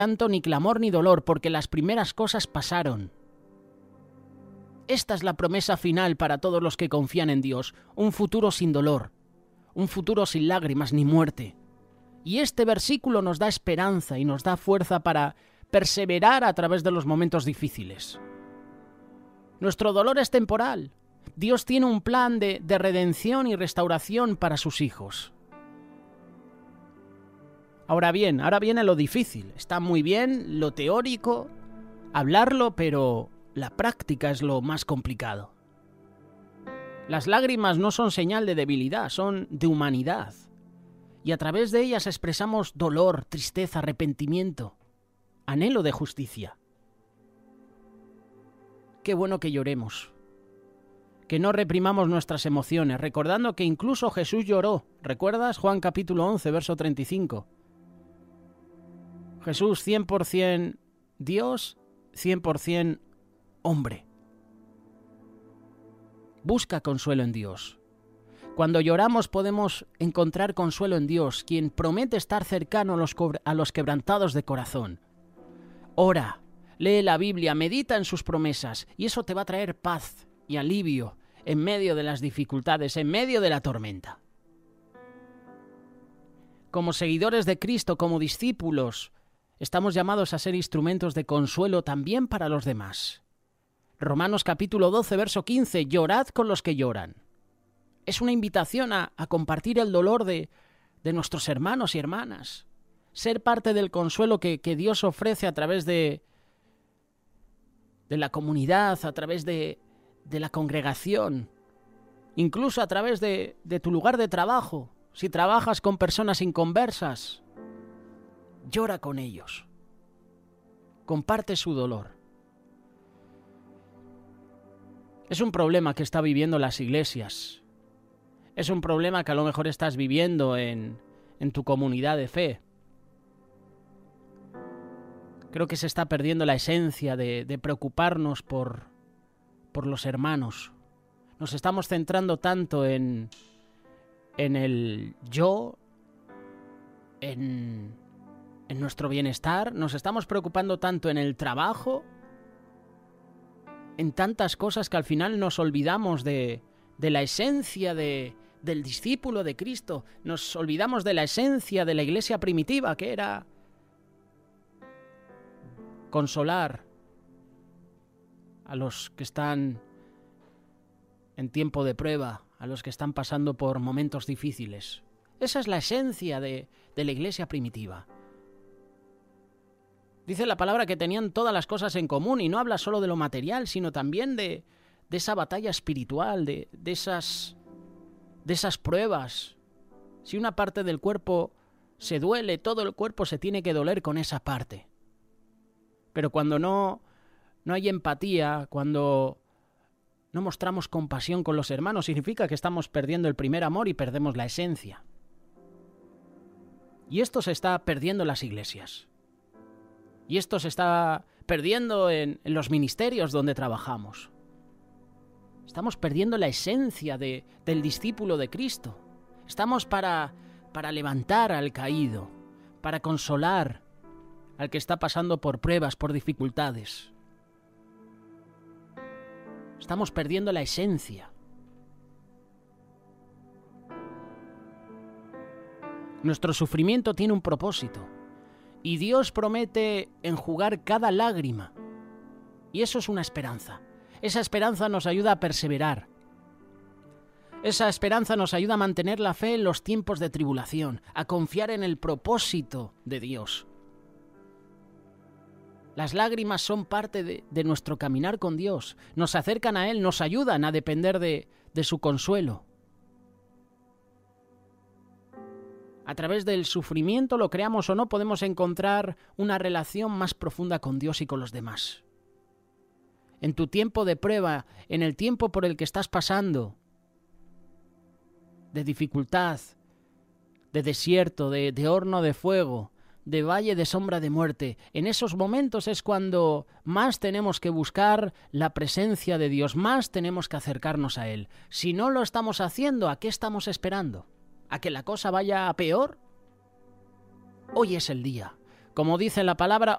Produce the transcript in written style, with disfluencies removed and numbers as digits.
llanto, ni clamor, ni dolor, porque las primeras cosas pasaron. Esta es la promesa final para todos los que confían en Dios, un futuro sin dolor, un futuro sin lágrimas ni muerte. Y este versículo nos da esperanza y nos da fuerza para perseverar a través de los momentos difíciles. Nuestro dolor es temporal. Dios tiene un plan de redención y restauración para sus hijos. Ahora viene lo difícil. Está muy bien lo teórico, hablarlo, pero la práctica es lo más complicado. Las lágrimas no son señal de debilidad, son de humanidad. Y a través de ellas expresamos dolor, tristeza, arrepentimiento, anhelo de justicia. Qué bueno que lloremos, que no reprimamos nuestras emociones, recordando que incluso Jesús lloró. ¿Recuerdas? Juan capítulo 11, verso 35. Jesús 100% Dios, 100% hombre. Busca consuelo en Dios. Cuando lloramos podemos encontrar consuelo en Dios, quien promete estar cercano a los quebrantados de corazón. Ora, lee la Biblia, medita en sus promesas, y eso te va a traer paz y alivio en medio de las dificultades, en medio de la tormenta. Como seguidores de Cristo, como discípulos, estamos llamados a ser instrumentos de consuelo también para los demás. Romanos capítulo 12, verso 15, llorad con los que lloran. Es una invitación a compartir el dolor de nuestros hermanos y hermanas. Ser parte del consuelo que Dios ofrece a través de la comunidad, a través de la congregación, incluso a través de tu lugar de trabajo. Si trabajas con personas inconversas, llora con ellos. Comparte su dolor. Es un problema que están viviendo las iglesias. Es un problema que a lo mejor estás viviendo en tu comunidad de fe. Creo que se está perdiendo la esencia de preocuparnos por los hermanos. Nos estamos centrando tanto en el yo, en nuestro bienestar. Nos estamos preocupando tanto en el trabajo, en tantas cosas que al final nos olvidamos de la esencia del discípulo de Cristo. Nos olvidamos de la esencia de la iglesia primitiva, que era consolar a los que están en tiempo de prueba, a los que están pasando por momentos difíciles. Esa es la esencia de la iglesia primitiva. Dice la palabra que tenían todas las cosas en común, y no habla solo de lo material, sino también de esa batalla espiritual, de esas pruebas. Si una parte del cuerpo se duele, todo el cuerpo se tiene que doler con esa parte. Pero cuando no hay empatía, cuando no mostramos compasión con los hermanos, significa que estamos perdiendo el primer amor y perdemos la esencia. Y esto se está perdiendo en las iglesias. Y esto se está perdiendo en los ministerios donde trabajamos. Estamos perdiendo la esencia del discípulo de Cristo. Estamos para levantar al caído, para consolar al que está pasando por pruebas, por dificultades. Estamos perdiendo la esencia. Nuestro sufrimiento tiene un propósito, y Dios promete enjugar cada lágrima. Y eso es una esperanza. Esa esperanza nos ayuda a perseverar. Esa esperanza nos ayuda a mantener la fe en los tiempos de tribulación, a confiar en el propósito de Dios. Las lágrimas son parte de nuestro caminar con Dios. Nos acercan a Él, nos ayudan a depender de su consuelo. A través del sufrimiento, lo creamos o no, podemos encontrar una relación más profunda con Dios y con los demás. En tu tiempo de prueba, en el tiempo por el que estás pasando, de dificultad, de desierto, de horno de fuego, de valle de sombra de muerte, en esos momentos es cuando más tenemos que buscar la presencia de Dios, más tenemos que acercarnos a Él. Si no lo estamos haciendo, ¿a qué estamos esperando? ¿A que la cosa vaya a peor? Hoy es el día. Como dice la palabra,